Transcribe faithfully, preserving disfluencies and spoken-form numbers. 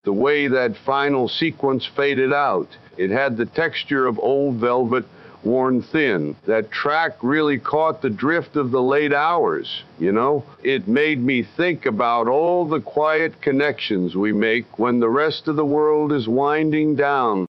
The way that final sequence faded out, it had the texture of old velvet worn thin. That track really caught the drift of the late hours, you know? It made me think about all the quiet connections we make when the rest of the world is winding down.